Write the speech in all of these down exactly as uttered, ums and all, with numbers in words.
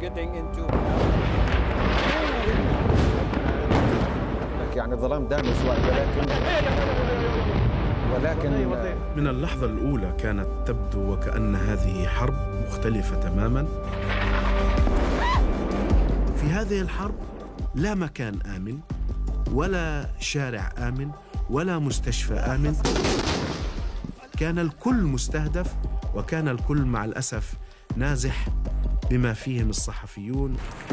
getting into. يعني الظلام دامس ولكن ولكن من اللحظة الأولى كانت تبدو وكأن هذه حرب مختلفة تماماً. في هذه الحرب لا مكان آمن ولا شارع آمن ولا مستشفى آمن. كان الكل مستهدف وكان الكل مع الأسف نازح بما فيهم الصحفيون.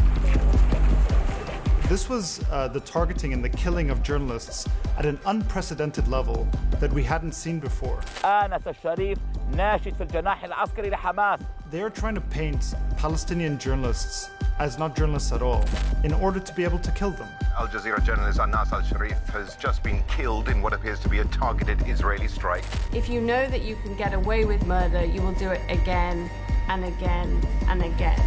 This was uh, the targeting and the killing of journalists at an unprecedented level that we hadn't seen before. آنس الشريف ناشد في الجناح العسكري لحماس. They are trying to paint Palestinian journalists as not journalists at all in order to be able to kill them. Al Jazeera journalist Anas al-Sharif has just been killed in what appears to be a targeted Israeli strike. If you know that you can get away with murder, you will do it again and again and again.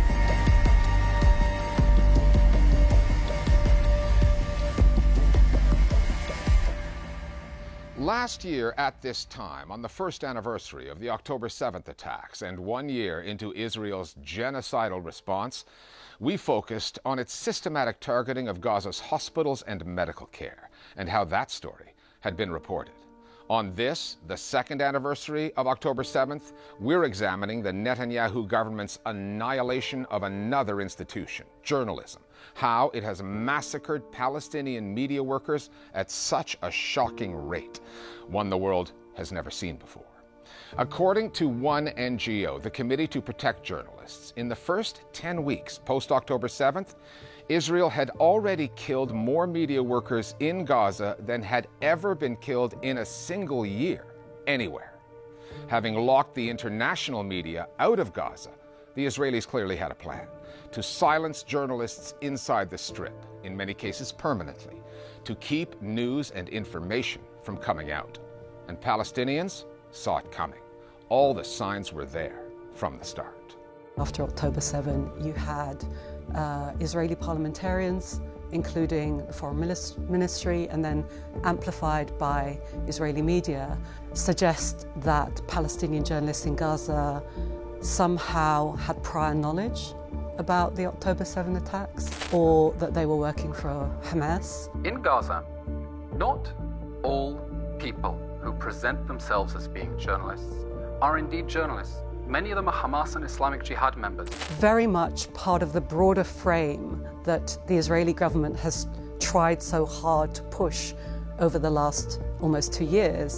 Last year at this time, on the first anniversary of the October seventh attacks and one year into Israel's genocidal response, we focused on its systematic targeting of Gaza's hospitals and medical care and how that story had been reported. On this, the second anniversary of October seventh, we're examining the Netanyahu government's annihilation of another institution, journalism, how it has massacred Palestinian media workers at such a shocking rate, one the world has never seen before. According to one N G O, the Committee to Protect Journalists, in the first ten weeks post-October seventh, Israel had already killed more media workers in Gaza than had ever been killed in a single year anywhere. Having locked the international media out of Gaza, the Israelis clearly had a plan to silence journalists inside the Strip, in many cases permanently, to keep news and information from coming out. And Palestinians saw it coming. All the signs were there from the start. After October seventh, you had uh, Israeli parliamentarians, including the Foreign Ministry, and then amplified by Israeli media, suggest that Palestinian journalists in Gaza somehow had prior knowledge about the October seventh attacks, or that they were working for Hamas. In Gaza, not all people who present themselves as being journalists are indeed journalists. Many of them are Hamas and Islamic Jihad members. Very much part of the broader frame that the Israeli government has tried so hard to push over the last almost two years.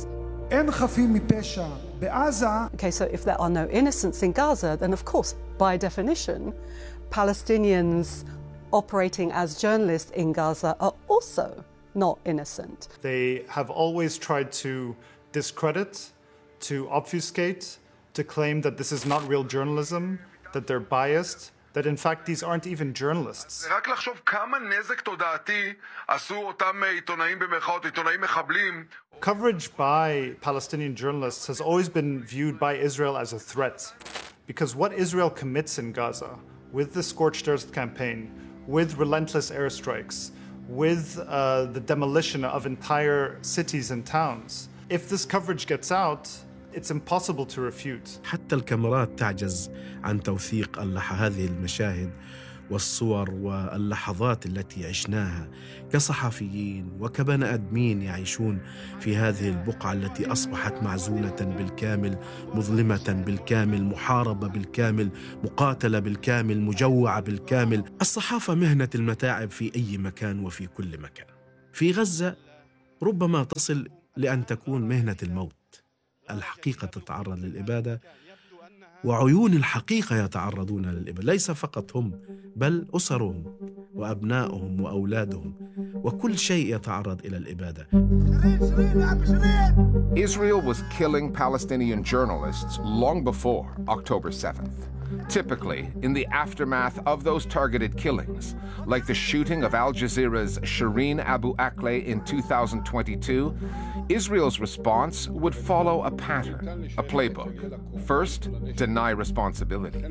Okay, so if there are no innocents in Gaza, then of course, by definition, Palestinians operating as journalists in Gaza are also not innocent. They have always tried to discredit, to obfuscate, to claim that this is not real journalism, that they're biased, that in fact these aren't even journalists. Coverage by Palestinian journalists has always been viewed by Israel as a threat, because what Israel commits in Gaza, with the Scorched Earth campaign, with relentless airstrikes, with uh, the demolition of entire cities and towns, if this coverage gets out, it's impossible to refute. حتى الكاميرات تعجز عن توثيق هذه المشاهد والصور واللحظات التي عشناها كصحفيين وكبني آدمين يعيشون في هذه البقعة التي أصبحت معزولة بالكامل، مظلمة بالكامل، محاربة بالكامل، مقاتلة بالكامل، مجوعة بالكامل. الصحافة مهنة المتاعب في أي مكان وفي كل مكان. في غزة ربما تصل لأن تكون مهنة الموت. الحقيقة تتعرض للإبادة وعيون الحقيقة يتعرضون للإبادة، ليس فقط هم بل أسرهم وأبنائهم وأولادهم وكل شيء يتعرض إلى الإبادة. Israel was killing Palestinian journalists long before October seventh. Typically, in the aftermath of those targeted killings, like the shooting of Al Jazeera's Shireen Abu Akleh in two thousand twenty-two, Israel's response would follow a pattern, a playbook. First, deny responsibility.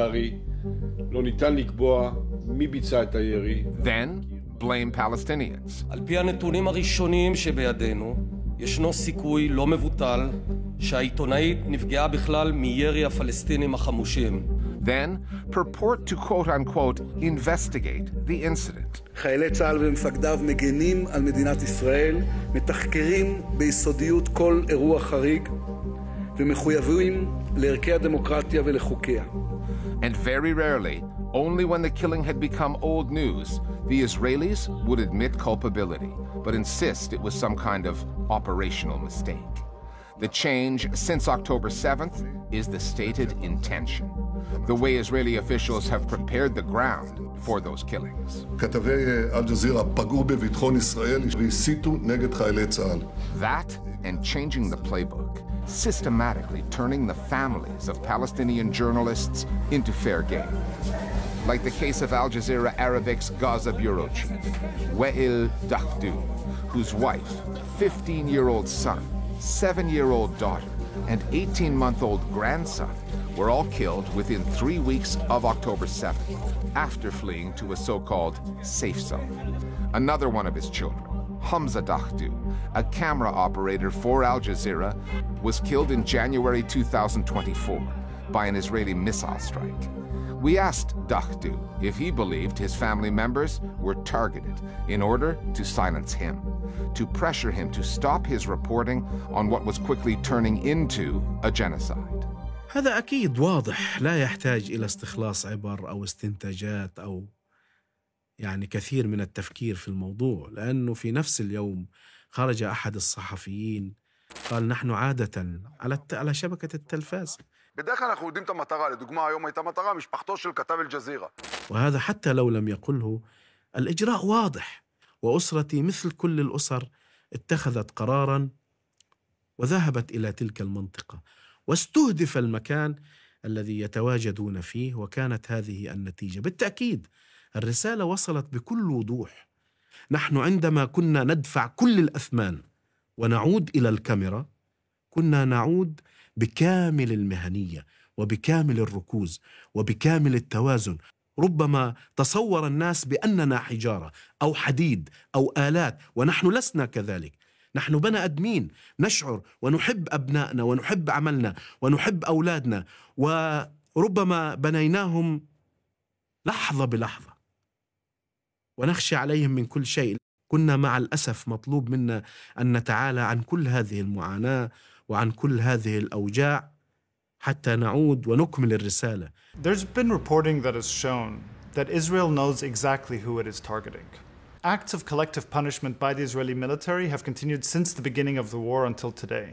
Then, blame Palestinians. על פי הנתונים הראשונים שבידינו, ישנו סיכוי לא מבוטל שהעיתונאית נפגעה בכלל מירי הפלסטינים החמושים. then purport to quote-unquote investigate the incident. חיילי צה"ל ומפקדיו מגנים על מדינת ישראל, מתחקרים ביסודיות כל אירוע חריג ומחויבים לערכי הדמוקרטיה ולחוקיה. And very rarely, only when the killing had become old news, the Israelis would admit culpability, but insist it was some kind of operational mistake. The change since October seventh is the stated intention, the way Israeli officials have prepared the ground for those killings. כתבי אל-ג'זירה פגעו בביטחון ישראל והסיתו נגד חיילי צה"ל. That and changing the playbook, systematically turning the families of Palestinian journalists into fair game. Like the case of Al Jazeera Arabic's Gaza bureau chief, Wael Dahdouh, whose wife, fifteen-year-old son, seven-year-old daughter, and eighteen-month-old grandson were all killed within three weeks of October seventh, after fleeing to a so-called safe zone. Another one of his children, Hamza Dahdouh, a camera operator for Al Jazeera, was killed in January two thousand twenty-four by an Israeli missile strike. We asked Dahdouh if he believed his family members were targeted in order to silence him, to pressure him to stop his reporting on what was quickly turning into a genocide. هذا أكيد واضح، لا يحتاج إلى استخلاص عبر أو استنتاجات أو يعني كثير من التفكير في الموضوع، لأنه في نفس اليوم خرج أحد الصحفيين قال نحن عادة على الت... على شبكة التلفاز. בדרך כלל אנחנו יודעים את המטרה, לדוגמה היום הייתה מטרה משפחתו של כתב אל-ג'זירה. وهذا حتى لو لم يقله الإجراء واضح، وأسرتي مثل كل الأسر اتخذت قراراً وذهبت إلى تلك المنطقة واستهدف المكان الذي يتواجدون فيه، وكانت هذه النتيجة. بالتأكيد الرسالة وصلت بكل وضوح. نحن عندما كنا ندفع كل الأثمان ونعود إلى الكاميرا كنا نعود بكامل المهنية وبكامل الركوز وبكامل التوازن. ربما تصور الناس بأننا حجارة أو حديد أو آلات، ونحن لسنا كذلك. نحن بني آدمين نشعر ونحب أبنائنا ونحب عملنا ونحب أولادنا، وربما بنيناهم لحظة بلحظة ونخشى عليهم من كل شيء. كنا مع الأسف مطلوب منا أن نتعالى عن كل هذه المعاناة وعن كل هذه الأوجاع حتى نعود ونكمل الرسالة. There's been reporting that has shown that Israel knows exactly who it is targeting. Acts of collective punishment by the Israeli military have continued since the beginning of the war until today.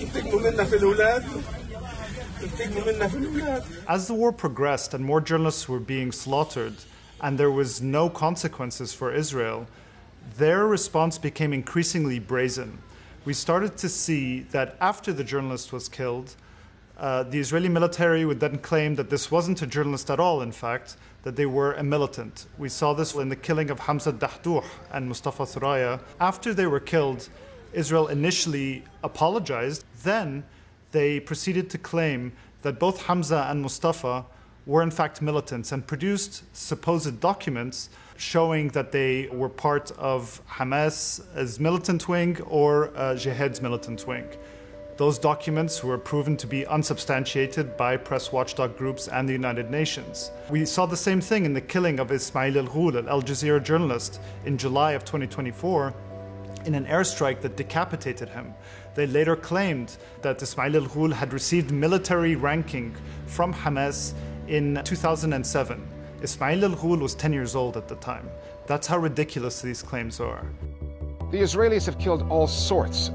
As the war progressed and more journalists were being slaughtered and there was no consequences for Israel, their response became increasingly brazen. We started to see that after the journalist was killed, uh, the Israeli military would then claim that this wasn't a journalist at all, in fact, that they were a militant. We saw this in the killing of Hamza Dahdouh and Mustafa Thuraya. After they were killed, Israel initially apologized. Then they proceeded to claim that both Hamza and Mustafa were in fact militants and produced supposed documents showing that they were part of Hamas's militant wing or uh, Jihad's militant wing. Those documents were proven to be unsubstantiated by press watchdog groups and the United Nations. We saw the same thing in the killing of Ismail al-Ghul, an Al Jazeera journalist, in July of twenty twenty-four in an airstrike that decapitated him. They later claimed that Ismail al-Ghul had received military ranking from Hamas in two thousand seven. Ismail al-Ghul was ten years old at the time. That's how ridiculous these claims are. The Israelis have killed all sorts